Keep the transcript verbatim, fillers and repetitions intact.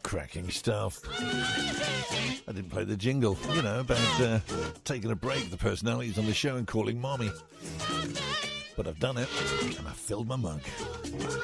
Cracking stuff. I didn't play the jingle, you know, about uh, taking a break, the personalities on the show and calling mommy. But I've done it, and I've filled my mug.